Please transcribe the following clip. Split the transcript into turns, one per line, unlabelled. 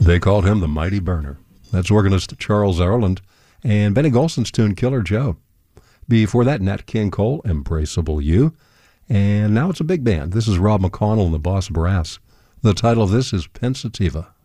They called him the Mighty Burner. That's organist Charles Ireland and Benny Golson's tune Killer Joe. Before that, Nat King Cole, Embraceable You. And now it's a big band. This is Rob McConnell and the Boss Brass. The title of this is Pensativa.